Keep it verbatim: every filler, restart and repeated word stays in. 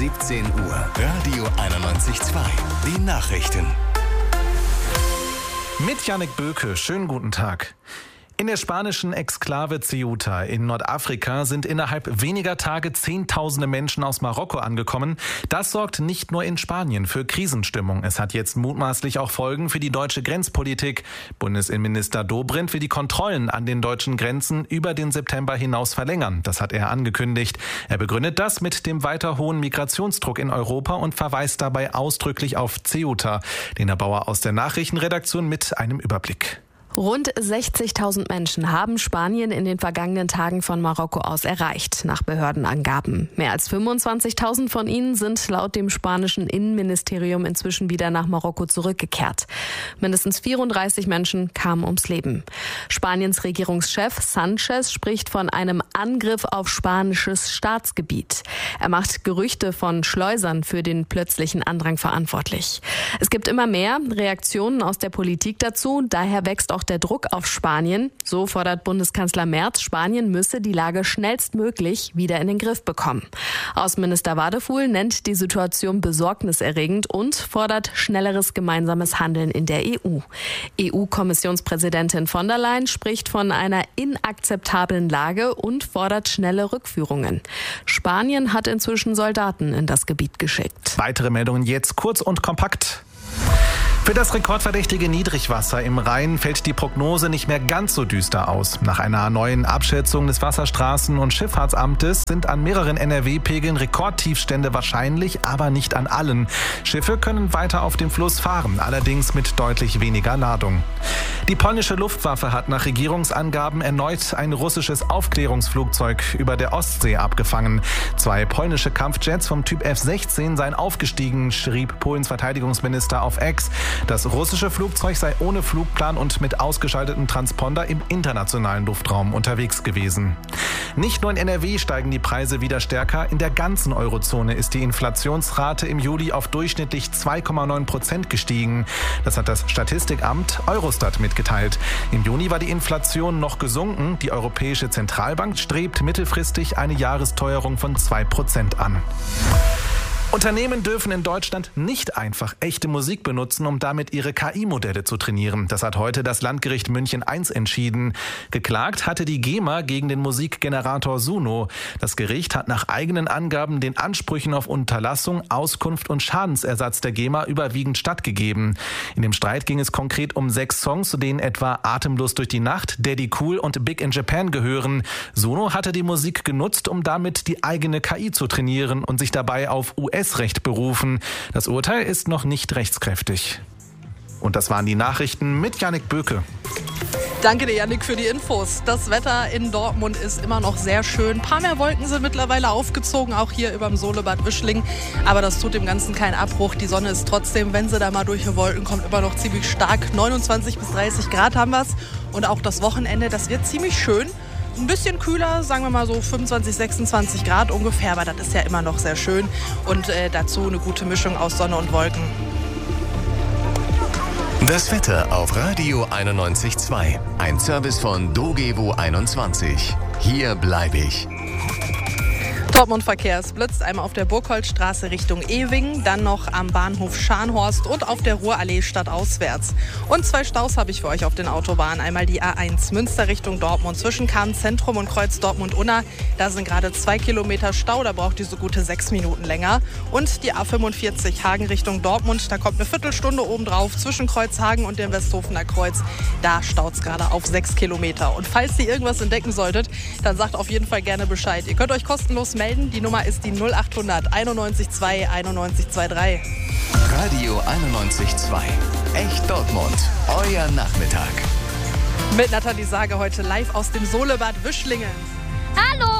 siebzehn Uhr. Radio einundneunzig Komma zwei. Die Nachrichten. Mit Jannik Böke. Schönen guten Tag. In der spanischen Exklave Ceuta in Nordafrika sind innerhalb weniger Tage Zehntausende Menschen aus Marokko angekommen. Das sorgt nicht nur in Spanien für Krisenstimmung. Es hat jetzt mutmaßlich auch Folgen für die deutsche Grenzpolitik. Bundesinnenminister Dobrindt will die Kontrollen an den deutschen Grenzen über den September hinaus verlängern. Das hat er angekündigt. Er begründet das mit dem weiter hohen Migrationsdruck in Europa und verweist dabei ausdrücklich auf Ceuta. Lena Bauer aus der Nachrichtenredaktion mit einem Überblick. Rund sechzigtausend Menschen haben Spanien in den vergangenen Tagen von Marokko aus erreicht, nach Behördenangaben. Mehr als fünfundzwanzigtausend von ihnen sind laut dem spanischen Innenministerium inzwischen wieder nach Marokko zurückgekehrt. Mindestens vierunddreißig Menschen kamen ums Leben. Spaniens Regierungschef Sánchez spricht von einem Angriff auf spanisches Staatsgebiet. Er macht Gerüchte von Schleusern für den plötzlichen Andrang verantwortlich. Es gibt immer mehr Reaktionen aus der Politik dazu, daher wächst auch der Druck auf Spanien. So fordert Bundeskanzler Merz, Spanien müsse die Lage schnellstmöglich wieder in den Griff bekommen. Außenminister Wadefuhl nennt die Situation besorgniserregend und fordert schnelleres gemeinsames Handeln in der E U. E U-Kommissionspräsidentin von der Leyen spricht von einer inakzeptablen Lage und fordert schnelle Rückführungen. Spanien hat inzwischen Soldaten in das Gebiet geschickt. Weitere Meldungen jetzt kurz und kompakt. Für das rekordverdächtige Niedrigwasser im Rhein fällt die Prognose nicht mehr ganz so düster aus. Nach einer neuen Abschätzung des Wasserstraßen- und Schifffahrtsamtes sind an mehreren N R W-Pegeln Rekordtiefstände wahrscheinlich, aber nicht an allen. Schiffe können weiter auf dem Fluss fahren, allerdings mit deutlich weniger Ladung. Die polnische Luftwaffe hat nach Regierungsangaben erneut ein russisches Aufklärungsflugzeug über der Ostsee abgefangen. Zwei polnische Kampfjets vom Typ F sechzehn seien aufgestiegen, schrieb Polens Verteidigungsminister auf X. Das russische Flugzeug sei ohne Flugplan und mit ausgeschaltetem Transponder im internationalen Luftraum unterwegs gewesen. Nicht nur in N R W steigen die Preise wieder stärker. In der ganzen Eurozone ist die Inflationsrate im Juli auf durchschnittlich zwei Komma neun Prozent gestiegen. Das hat das Statistikamt Eurostat mitgeteilt. Im Juni war die Inflation noch gesunken. Die Europäische Zentralbank strebt mittelfristig eine Jahresteuerung von zwei Prozent an. Unternehmen dürfen in Deutschland nicht einfach echte Musik benutzen, um damit ihre K I-Modelle zu trainieren. Das hat heute das Landgericht München eins entschieden. Geklagt hatte die GEMA gegen den Musikgenerator Suno. Das Gericht hat nach eigenen Angaben den Ansprüchen auf Unterlassung, Auskunft und Schadensersatz der GEMA überwiegend stattgegeben. In dem Streit ging es konkret um sechs Songs, zu denen etwa Atemlos durch die Nacht, Daddy Cool und Big in Japan gehören. Suno hatte die Musik genutzt, um damit die eigene K I zu trainieren und sich dabei auf U S-Recht berufen. Das Urteil ist noch nicht rechtskräftig. Und das waren die Nachrichten mit Jannik Böke. Danke dir, Jannik, für die Infos. Das Wetter in Dortmund ist immer noch sehr schön. Ein paar mehr Wolken sind mittlerweile aufgezogen, auch hier über dem Solebad Wischling. Aber das tut dem Ganzen keinen Abbruch. Die Sonne ist trotzdem, wenn sie da mal durch die Wolken kommt, immer noch ziemlich stark. neunundzwanzig bis dreißig Grad haben wir es. Und auch das Wochenende, das wird ziemlich schön. Ein bisschen kühler, sagen wir mal so fünfundzwanzig, sechsundzwanzig Grad ungefähr, aber das ist ja immer noch sehr schön. Und äh, dazu eine gute Mischung aus Sonne und Wolken. Das Wetter auf Radio einundneunzig Komma zwei. Ein Service von Dogevo einundzwanzig. Hier bleibe ich. Dortmund-Verkehr, es blitzt einmal auf der Burgholzstraße Richtung Ewing, dann noch am Bahnhof Scharnhorst und auf der Ruhrallee stadtauswärts. Und zwei Staus habe ich für euch auf den Autobahnen. Einmal die A eins Münster Richtung Dortmund zwischen Kahn-Zentrum und Kreuz Dortmund-Unna. Da sind gerade zwei Kilometer Stau, da braucht die so gute sechs Minuten länger. Und die A fünfundvierzig Hagen Richtung Dortmund, da kommt eine Viertelstunde obendrauf zwischen Kreuzhagen und dem Westhofener Kreuz. Da staut es gerade auf sechs Kilometer. Und falls ihr irgendwas entdecken solltet, dann sagt auf jeden Fall gerne Bescheid. Ihr könnt euch kostenlos melden. Die Nummer ist die null achthundert einundneunzig zwei einundneunzig zweiunddreißig. Radio einundneunzig Komma zwei. Echt Dortmund. Euer Nachmittag. Mit Nathalie Sage heute live aus dem Solebad Wischlingen. Hallo!